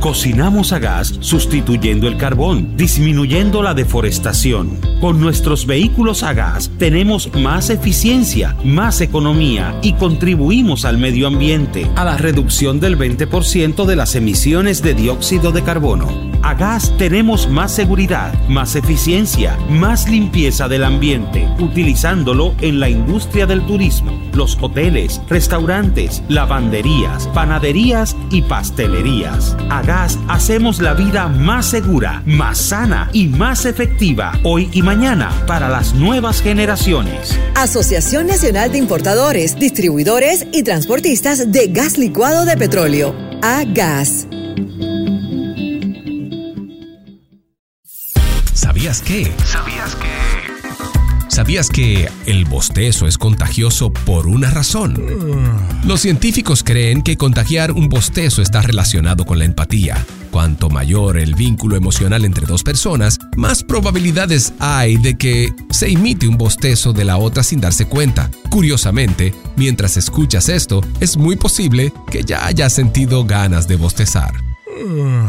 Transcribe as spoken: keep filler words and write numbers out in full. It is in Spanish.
Cocinamos a gas sustituyendo el carbón, disminuyendo la deforestación. Con nuestros vehículos a gas tenemos más eficiencia, más economía y contribuimos al medio ambiente, a la reducción del veinte por ciento de las emisiones de dióxido de carbono. A gas tenemos más seguridad, más eficiencia, más limpieza del ambiente, utilizándolo en la industria del turismo, los hoteles, restaurantes, lavanderías, panaderías y pastelerías. A gas hacemos la vida más segura, más sana y más efectiva hoy y mañana para las nuevas generaciones. Asociación Nacional de Importadores, Distribuidores y Transportistas de Gas Licuado de Petróleo. A-Gas. ¿Sabías qué? ¿Sabías qué? ¿Sabías que el bostezo es contagioso por una razón? Los científicos creen que contagiar un bostezo está relacionado con la empatía. Cuanto mayor el vínculo emocional entre dos personas, más probabilidades hay de que se imite un bostezo de la otra sin darse cuenta. Curiosamente, mientras escuchas esto, es muy posible que ya hayas sentido ganas de bostezar.